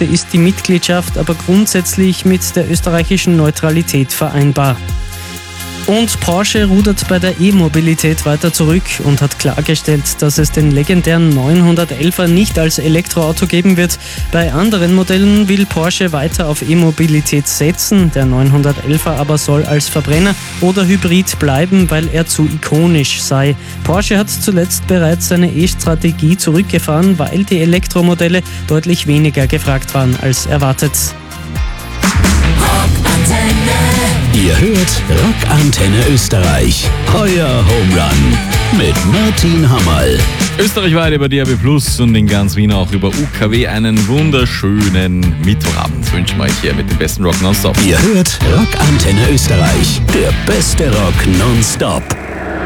fragte, ist die Mitgliedschaft aber grundsätzlich mit der österreichischen Neutralität vereinbar. Und Porsche rudert bei der E-Mobilität weiter zurück und hat klargestellt, dass es den legendären 911er nicht als Elektroauto geben wird. Bei anderen Modellen will Porsche weiter auf E-Mobilität setzen. Der 911er aber soll als Verbrenner oder Hybrid bleiben, weil er zu ikonisch sei. Porsche hat zuletzt bereits seine E-Strategie zurückgefahren, weil die Elektromodelle deutlich weniger gefragt waren als erwartet. Ihr hört Rockantenne Österreich, euer Home Run mit Martin Hammerl. Österreichweit über DAB+ und in ganz Wien auch über UKW einen wunderschönen Mittwochabend wünschen wir euch hier mit dem besten Rock nonstop. Ihr hört Rockantenne Österreich, der beste Rock nonstop.